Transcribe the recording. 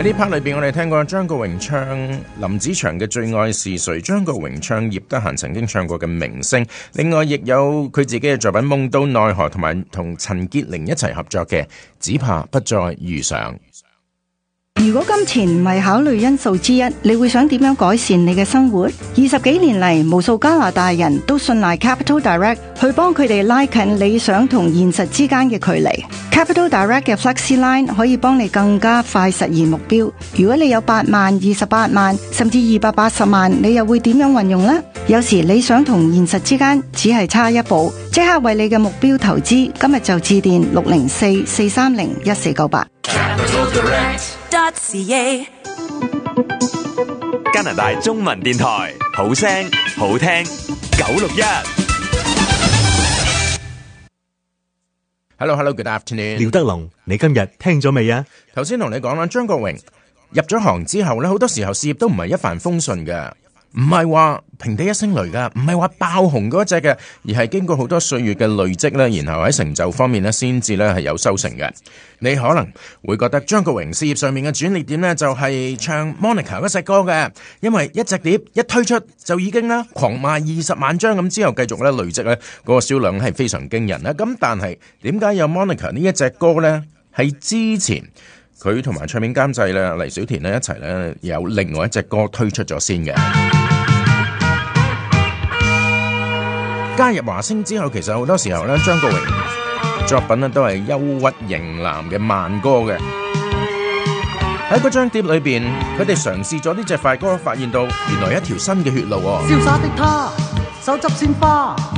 喺呢 part 裏邊，我哋聽過張國榮唱林子祥嘅《最愛是誰》，張國榮唱葉德嫻曾經唱過嘅《明星》，另外亦有佢自己嘅作品《夢到奈何》，同埋同陳潔靈一齊合作嘅《只怕不再遇上》。 如果金錢唔係考慮因素之一，你會想點樣改善你嘅生活？20幾年嚟，無數加拿大人都信賴 Capital Direct 去幫佢哋拉近理想同現實之間嘅距離。Capital Direct 嘅 Flexi Line 可以幫你更加快實現目標。如果你有8萬、28萬甚至280萬，你又會點樣運用呢？有時理想同現實之間只係差一步，即刻為你嘅目標投資。今日就致電604-430-1498。 加拿大中文電台，好聲好聽961。 Hello，good afternoon。 廖德龍，你今日聽咗未啊？ 頭先同你講啦，張國榮入咗行之後咧，好多時候事業都唔係一帆風順嘅。唔係話平地一聲雷噶，唔係話爆紅嗰隻嘅，而係經過好多歲月嘅累積咧，然後喺成就方面咧，先至咧係有收成嘅。你可能會覺得張國榮事業上面嘅轉捩點咧，就係唱 Monica 嗰隻歌嘅，因為一隻碟一推出就已經啦狂賣20萬張，咁之後繼續咧累積咧嗰個銷量係非常驚人啦。咁但係點解有 Monica 呢一隻歌咧？係之前佢同埋唱片監製咧黎小田咧一齊咧有另外一隻歌推出咗先嘅。加入華星之後，其實好多時候咧，張國榮作品咧都係憂鬱型男嘅慢歌嘅。喺嗰張碟裏邊，佢哋嘗試咗呢隻快歌，發現到原來一條新嘅血路。 瀟灑的他，手執鮮花。